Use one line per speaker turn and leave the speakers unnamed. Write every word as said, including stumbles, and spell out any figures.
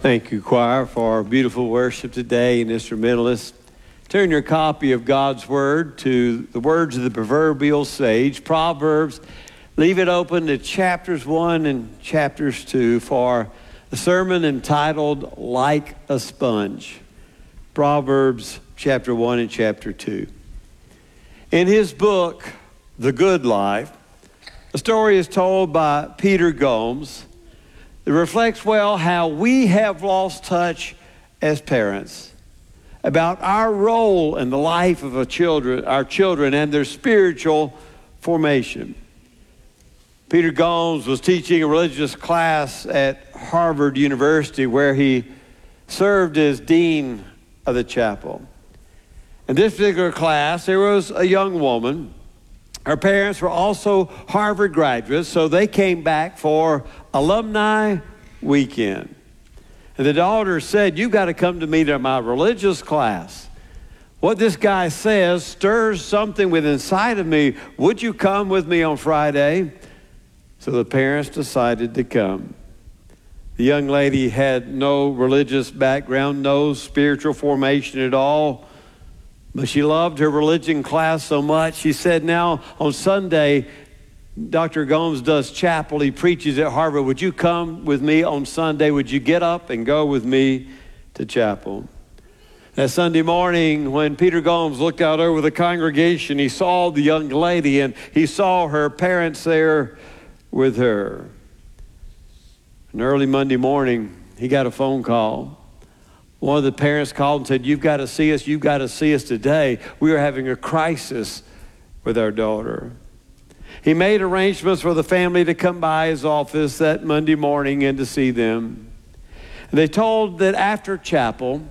Thank you, choir, for our beautiful worship today and instrumentalists. Turn your copy of God's Word to the words of the proverbial sage, Proverbs. Leave it open to chapters one and chapters two for a sermon entitled, Like a Sponge. Proverbs chapter one and chapter two. In his book, The Good Life, a story is told by Peter Gomes. It reflects well how we have lost touch as parents about our role in the life of a children, our children and their spiritual formation. Peter Gomes was teaching a religious class at Harvard University where he served as dean of the chapel. In this particular class, there was a young woman. Her parents were also Harvard graduates, so they came back for alumni weekend. And the daughter said, "You've got to come to me to my religious class. What this guy says stirs something within inside of me. Would you come with me on Friday?" So the parents decided to come. The young lady had no religious background, no spiritual formation at all. But she loved her religion class so much, she said, "Now on Sunday, Doctor Gomes does chapel. He preaches at Harvard. Would you come with me on Sunday? Would you get up and go with me to chapel?" That Sunday morning, when Peter Gomes looked out over the congregation, he saw the young lady and he saw her parents there with her. And early Monday morning, he got a phone call. One of the parents called and said, "You've got to see us. You've got to see us today. We are having a crisis with our daughter." He made arrangements for the family to come by his office that Monday morning and to see them. And they told that after chapel,